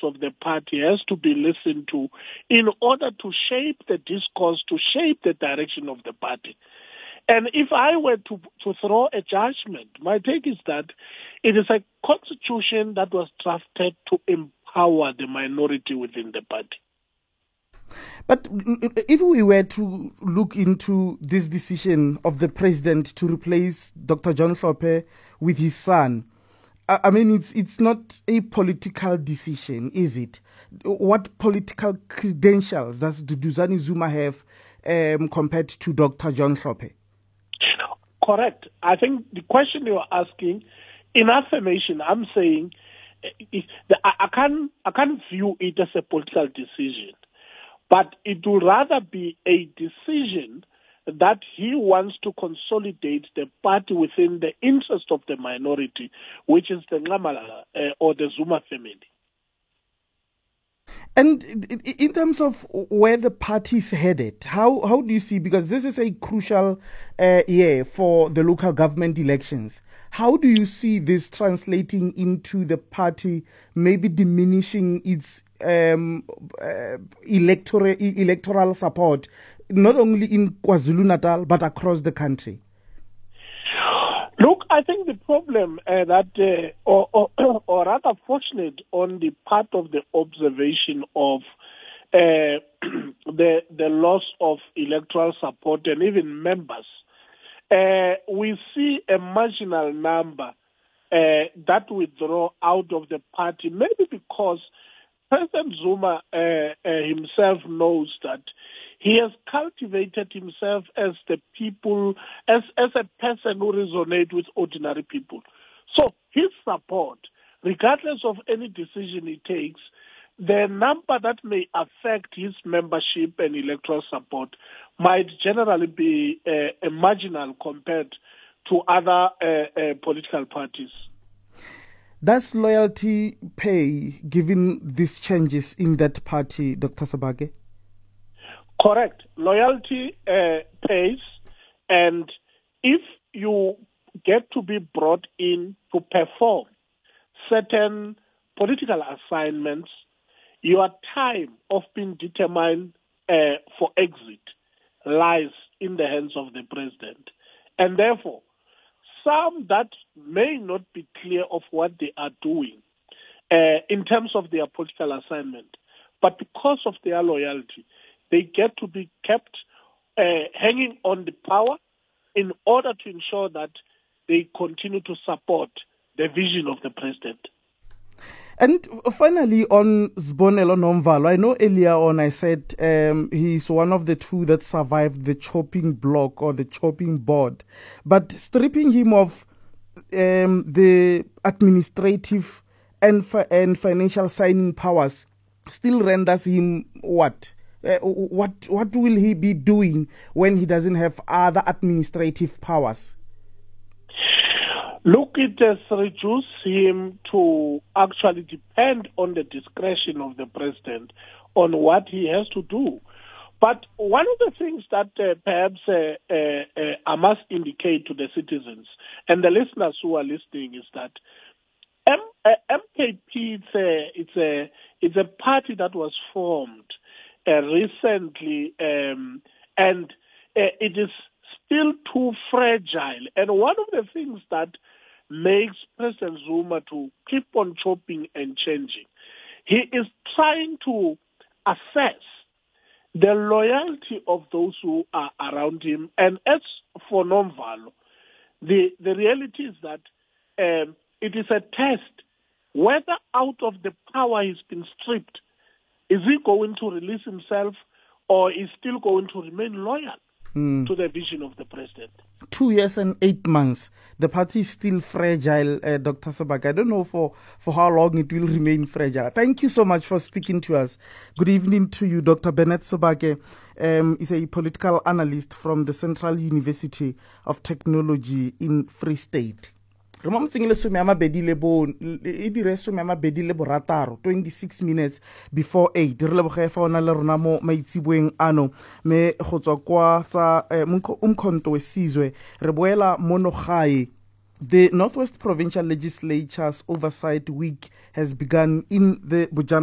of the party has to be listened to in order to shape the discourse, to shape the direction of the party. And if I were to throw a judgment, my take is that it is a constitution that was drafted to empower the minority within the party. But if we were to look into this decision of the president to replace Dr. John Hlophe with his son, I mean, it's not a political decision, is it? What political credentials does Duduzane Zuma have compared to Dr. John Hlophe? Correct. I think the question you're asking, in affirmation, I'm saying I can't view it as a political decision, but it would rather be a decision that he wants to consolidate the party within the interest of the minority, which is the Nxamalala or the Zuma family. And in terms of where the party is headed, how do you see, because this is a crucial year for the local government elections, how do you see this translating into the party maybe diminishing its electoral support, not only in KwaZulu-Natal, but across the country? Look, I think the problem or rather fortunate on the part of the observation of the loss of electoral support and even members, we see a marginal number that withdraw out of the party, maybe because President Zuma himself knows that he has cultivated himself as the people, as a person who resonates with ordinary people. So his support, regardless of any decision he takes, the number that may affect his membership and electoral support might generally be a marginal compared to other political parties. Does loyalty pay given these changes in that party, Dr. Sabage? Correct. Loyalty pays, and if you get to be brought in to perform certain political assignments, your time of being determined for exit lies in the hands of the president. And therefore, some that may not be clear of what they are doing in terms of their political assignment, but because of their loyalty, they get to be kept hanging on the power in order to ensure that they continue to support the vision of the president. And finally, on Sibonelo Nomvalo, I know earlier on I said he's one of the two that survived the chopping block or the chopping board. But stripping him of the administrative and financial signing powers still renders him what? What will he be doing when he doesn't have other administrative powers? Look, it has reduced him to actually depend on the discretion of the president on what he has to do. But one of the things that perhaps I must indicate to the citizens and the listeners who are listening is that MKP, it's a party that was formed recently, and it is still too fragile. And one of the things that makes President Zuma to keep on chopping and changing, he is trying to assess the loyalty of those who are around him. And as for Nomvalo, the reality is that it is a test whether out of the power he's been stripped, is he going to release himself or is still going to remain loyal to the vision of the president? 2 years and 8 months. The party is still fragile, Dr. Sabage. I don't know for how long it will remain fragile. Thank you so much for speaking to us. Good evening to you, Dr. Bennett Sabage. Is a political analyst from the Central University of Technology in Free State. 26 minutes before 8 re leboge fa ona le rona mo maitsibweng ano me go tswa kwa sa umkhonto wesizwe re boela mono gae. The Northwest Provincial Legislature's Oversight Week has begun in the Bujana